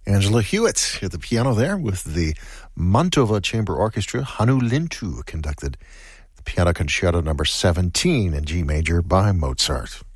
Angela Hewitt at the piano there with the Mantova Chamber Orchestra. Hannu Lintu conducted the Piano Concerto number 17 in G major by Mozart.